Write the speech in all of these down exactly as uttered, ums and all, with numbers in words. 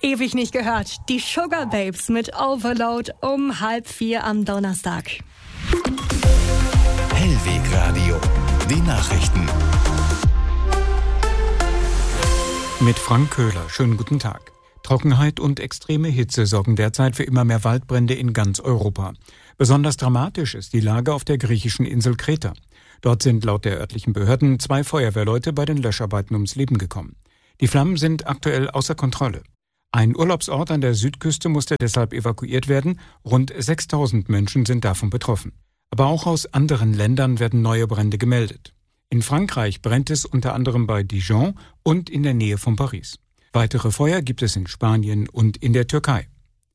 Ewig nicht gehört. Die Sugar Babes mit Overload um halb vier am Donnerstag. Hellweg Radio, die Nachrichten. Mit Frank Köhler. Schönen guten Tag. Trockenheit und extreme Hitze sorgen derzeit für immer mehr Waldbrände in ganz Europa. Besonders dramatisch ist die Lage auf der griechischen Insel Kreta. Dort sind laut der örtlichen Behörden zwei Feuerwehrleute bei den Löscharbeiten ums Leben gekommen. Die Flammen sind aktuell außer Kontrolle. Ein Urlaubsort an der Südküste musste deshalb evakuiert werden. Rund sechstausend Menschen sind davon betroffen. Aber auch aus anderen Ländern werden neue Brände gemeldet. In Frankreich brennt es unter anderem bei Dijon und in der Nähe von Paris. Weitere Feuer gibt es in Spanien und in der Türkei.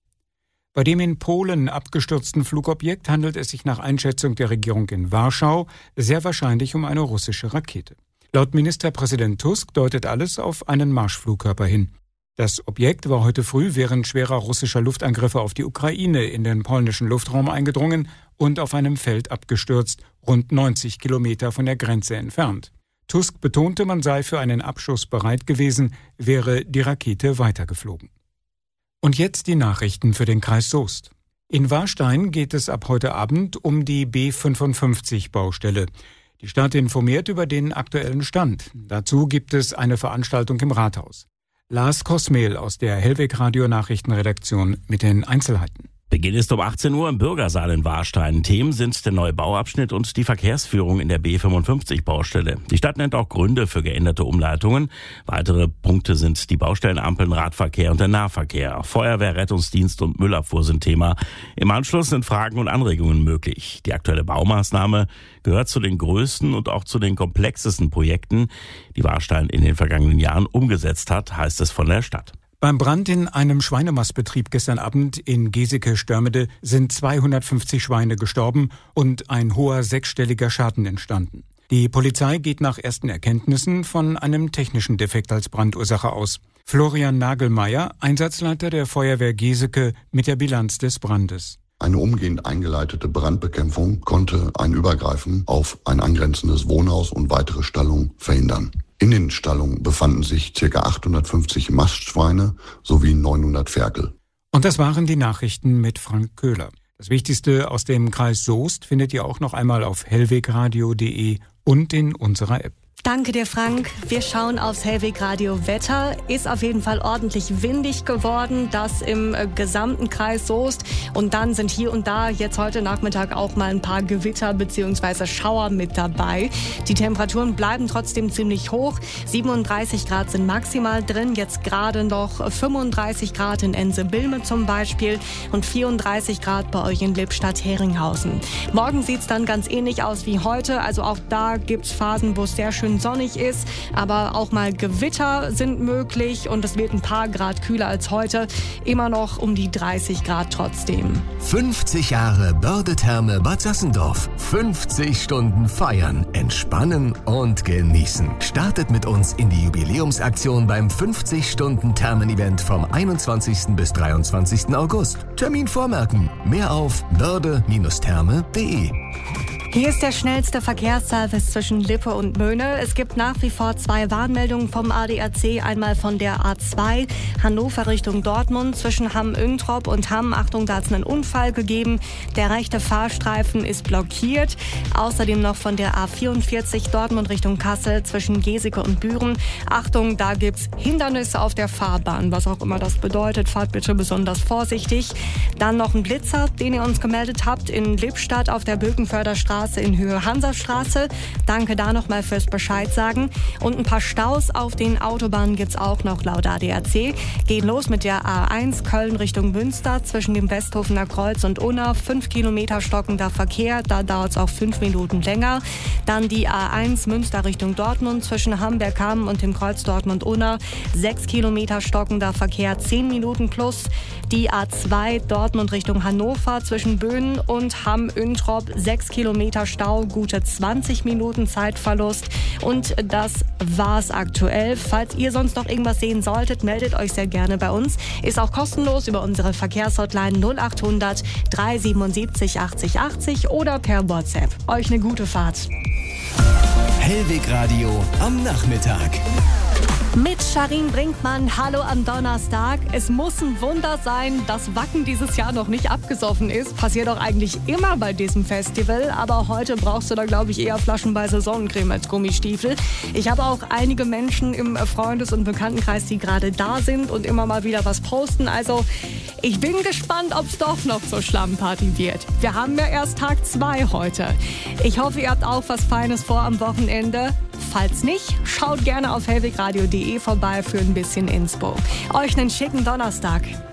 Bei dem in Polen abgestürzten Flugobjekt handelt es sich nach Einschätzung der Regierung in Warschau sehr wahrscheinlich um eine russische Rakete. Laut Ministerpräsident Tusk deutet alles auf einen Marschflugkörper hin. Das Objekt war heute früh während schwerer russischer Luftangriffe auf die Ukraine in den polnischen Luftraum eingedrungen und auf einem Feld abgestürzt, rund neunzig Kilometer von der Grenze entfernt. Tusk betonte, man sei für einen Abschuss bereit gewesen, wäre die Rakete weitergeflogen. Und jetzt die Nachrichten für den Kreis Soest. In Warstein geht es ab heute Abend um die B fünfundfünfzig Baustelle. Die Stadt informiert über den aktuellen Stand. Dazu gibt es eine Veranstaltung im Rathaus. Lars Kosmehl aus der Hellweg Radio Nachrichtenredaktion mit den Einzelheiten. Beginn ist um achtzehn Uhr im Bürgersaal in Warstein. Themen sind der neue Bauabschnitt und die Verkehrsführung in der B fünfundfünfzig Baustelle. Die Stadt nennt auch Gründe für geänderte Umleitungen. Weitere Punkte sind die Baustellenampeln, Radverkehr und der Nahverkehr. Feuerwehr, Rettungsdienst und Müllabfuhr sind Thema. Im Anschluss sind Fragen und Anregungen möglich. Die aktuelle Baumaßnahme gehört zu den größten und auch zu den komplexesten Projekten, die Warstein in den vergangenen Jahren umgesetzt hat, heißt es von der Stadt. Beim Brand in einem Schweinemastbetrieb gestern Abend in Geseke-Störmede sind zweihundertfünfzig Schweine gestorben und ein hoher sechsstelliger Schaden entstanden. Die Polizei geht nach ersten Erkenntnissen von einem technischen Defekt als Brandursache aus. Florian Nagelmeier, Einsatzleiter der Feuerwehr Geseke, mit der Bilanz des Brandes. Eine umgehend eingeleitete Brandbekämpfung konnte ein Übergreifen auf ein angrenzendes Wohnhaus und weitere Stallungen verhindern. In den Stallungen befanden sich ca. achthundertfünfzig Mastschweine sowie neunhundert Ferkel. Und das waren die Nachrichten mit Frank Köhler. Das Wichtigste aus dem Kreis Soest findet ihr auch noch einmal auf hellwegradio punkt de und in unserer App. Danke dir, Frank. Wir schauen aufs Hellweg Radio Wetter. Ist auf jeden Fall ordentlich windig geworden, das im äh, gesamten Kreis Soest. Und dann sind hier und da jetzt heute Nachmittag auch mal ein paar Gewitter bzw. Schauer mit dabei. Die Temperaturen bleiben trotzdem ziemlich hoch. siebenunddreißig Grad sind maximal drin, jetzt gerade noch fünfunddreißig Grad in Ense-Bilme zum Beispiel und vierunddreißig Grad bei euch in Lippstadt-Heringhausen. Morgen sieht es dann ganz ähnlich aus wie heute. Also auch da gibt es Phasen, wo es sehr schön sonnig ist, aber auch mal Gewitter sind möglich und es wird ein paar Grad kühler als heute. Immer noch um die dreißig Grad trotzdem. fünfzig Jahre Börde-Therme Bad Sassendorf. fünfzig Stunden feiern, entspannen und genießen. Startet mit uns in die Jubiläumsaktion beim fünfzig Stunden Thermen-Event vom einundzwanzigsten bis dreiundzwanzigsten August. Termin vormerken. Mehr auf börde Bindestrich therme punkt de. Hier ist der schnellste Verkehrsservice zwischen Lippe und Möhne. Es gibt nach wie vor zwei Warnmeldungen vom A D A C. Einmal von der A zwei Hannover Richtung Dortmund zwischen Hamm-Üntrop und Hamm. Achtung, da hat es einen Unfall gegeben. Der rechte Fahrstreifen ist blockiert. Außerdem noch von der A vierundvierzig Dortmund Richtung Kassel zwischen Geseke und Büren. Achtung, da gibt's Hindernisse auf der Fahrbahn. Was auch immer das bedeutet, fahrt bitte besonders vorsichtig. Dann noch ein Blitzer, den ihr uns gemeldet habt in Lippstadt auf der Birkenförderstraße in Höhe Hansastraße. Danke da nochmal fürs Bescheid sagen. Und ein paar Staus auf den Autobahnen gibt's auch noch laut A D A C. Geht los mit der A eins Köln Richtung Münster zwischen dem Westhofener Kreuz und Unna. Fünf Kilometer stockender Verkehr, da dauert es auch fünf Minuten länger. Dann die A eins Münster Richtung Dortmund zwischen Hamberg-Hamm und dem Kreuz Dortmund-Unna. Sechs Kilometer stockender Verkehr, zehn Minuten plus. Die A zwei Dortmund Richtung Hannover zwischen Böhnen und Hamm-Üntrop. Sechs Kilometer Stau, gute zwanzig Minuten Zeitverlust. Und das war's aktuell. Falls ihr sonst noch irgendwas sehen solltet, meldet euch sehr gerne bei uns. Ist auch kostenlos über unsere Verkehrshotline null acht hundert dreihundertsiebenundsiebzig achtzig achtzig oder per WhatsApp. Euch eine gute Fahrt. Hellweg Radio am Nachmittag. Mit Sharin Brinkmann, hallo am Donnerstag. Es muss ein Wunder sein, dass Wacken dieses Jahr noch nicht abgesoffen ist. Passiert doch eigentlich immer bei diesem Festival. Aber heute brauchst du da, glaube ich, eher flaschenweise Sonnencreme als Gummistiefel. Ich habe auch einige Menschen im Freundes- und Bekanntenkreis, die gerade da sind und immer mal wieder was posten. Also ich bin gespannt, ob es doch noch zur Schlammparty wird. Wir haben ja erst Tag zwei heute. Ich hoffe, ihr habt auch was Feines vor am Wochenende. Falls nicht, schaut gerne auf hellwegradio punkt de vorbei für ein bisschen Inspo. Euch einen schicken Donnerstag.